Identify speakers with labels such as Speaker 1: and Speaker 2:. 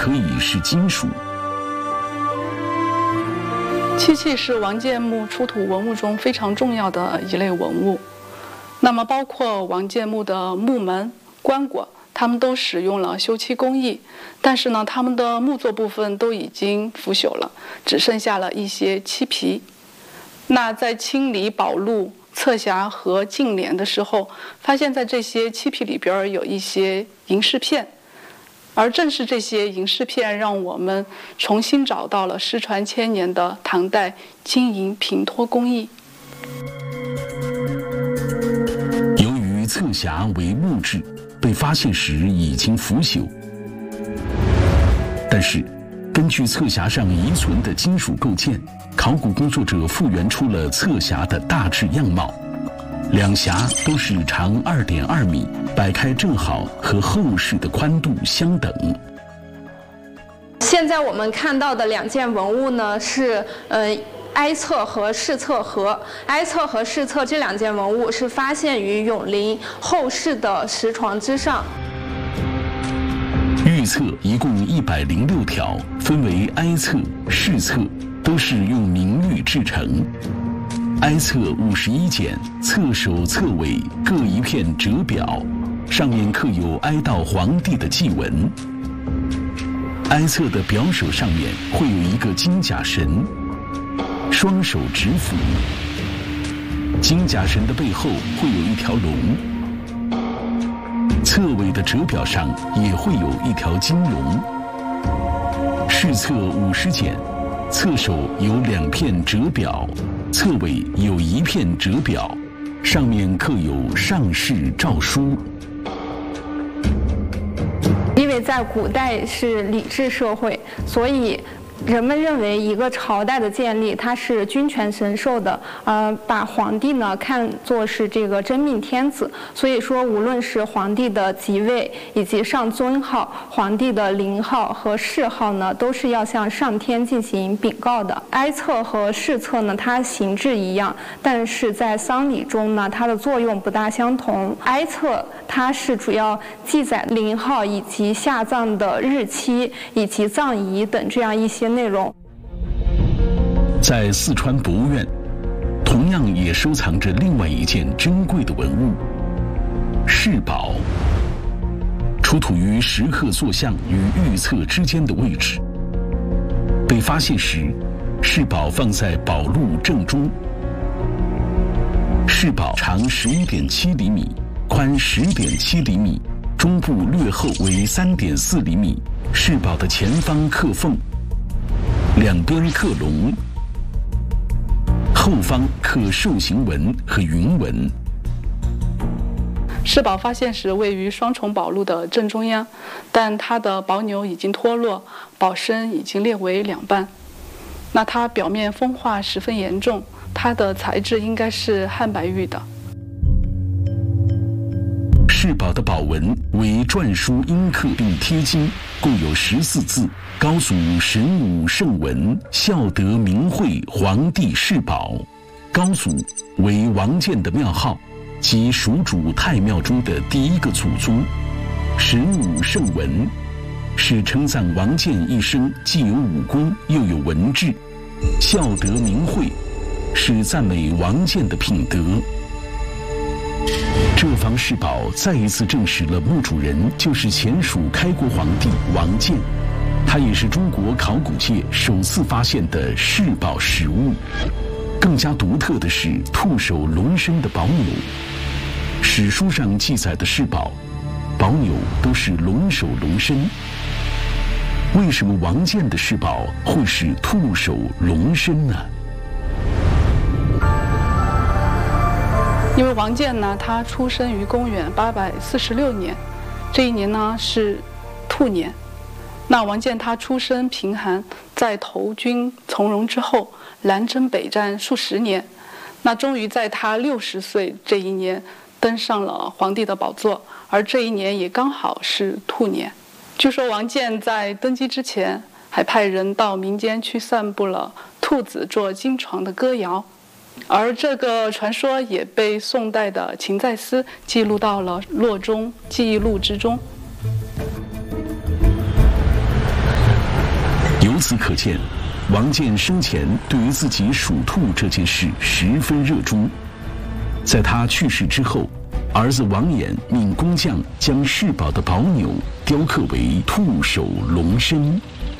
Speaker 1: 可以是金属。
Speaker 2: 漆器是王建墓出土文物中非常重要的一类文物。那么包括王建墓的墓门、棺椁，他们都使用了修漆工艺，但是呢，他们的木座部分都已经腐朽了，只剩下了一些漆皮。那在清理宝录、侧匣和镜联的时候，发现在这些漆皮里边有一些银饰片，而正是这些银饰片让我们重新找到了失传千年的唐代金银平托工艺。
Speaker 1: 由于侧匣为木质，被发现时已经腐朽，但是根据侧匣上遗存的金属构件，考古工作者复原出了侧匣的大致样貌。两匣都是长2.2米，摆开正好，和后室的宽度相等。
Speaker 3: 现在我们看到的2件文物呢是哀侧和侍侧盒。哀侧和侍侧这2件文物是发现于永陵后室的石床之上。
Speaker 1: 玉册一共106条，分为哀册、侍册，都是用明玉制成。哀册51件，册首册尾各一片折表，上面刻有哀悼皇帝的祭文。哀册的表首上面会有一个金甲神，双手执斧，金甲神的背后会有一条龙，册尾的折表上也会有一条金龙。侍册50件，册首有2片折表，册尾有1片折表，上面刻有上士诏书。
Speaker 3: 因为在古代是礼制社会，所以人们认为一个朝代的建立，它是君权神授的，把皇帝呢看作是这个真命天子。所以说，无论是皇帝的即位以及上尊号、皇帝的陵号和谥号呢，都是要向上天进行禀告的。哀册和侍册呢，它形制一样，但是在丧礼中呢，它的作用不大相同。哀册它是主要记载陵号以及下葬的日期以及葬仪等这样一些内容。
Speaker 1: 在四川博物院，同样也收藏着另外一件珍贵的文物——饰宝，出土于石刻坐像与玉册之间的位置。被发现时，饰宝放在宝录正中。饰宝长11.7厘米，宽10.7厘米，中部略厚为3.4厘米。饰宝的前方刻凤，两边刻龙，后方刻兽形纹和云纹。
Speaker 2: 饰宝发现时位于双重宝录的正中央，但它的宝钮已经脱落，宝身已经裂为2半。那它表面风化十分严重，它的材质应该是汉白玉的。
Speaker 1: 饰宝的宝纹为篆书阴刻并贴金，共有14字：高祖神武圣文，孝德明惠皇帝饰宝。高祖为王建的庙号，即蜀主太庙中的第一个祖宗。神武圣文是称赞王建一生既有武功又有文治，孝德明惠是赞美王建的品德。这方饰宝再一次证实了墓主人就是前蜀开国皇帝王建，他也是中国考古界首次发现的饰宝实物。更加独特的是兔首龙身的宝钮，史书上记载的饰宝，宝钮都是龙首龙身。为什么王建的饰宝会是兔首龙身呢？
Speaker 2: 因为王建呢，他出生于公元846年，这一年呢是兔年。那王建他出身贫寒，在投军从戎之后，南征北战数十年，那终于在他60岁这一年登上了皇帝的宝座，而这一年也刚好是兔年。据说王建在登基之前，还派人到民间去散布了兔子坐金床的歌谣。而这个传说也被宋代的秦在思记录到了《洛中记忆录》之中。
Speaker 1: 此可见，王建生前对于自己属兔这件事十分热衷。在他去世之后，儿子王衍命工匠将世宝的宝钮雕刻为兔首龙身，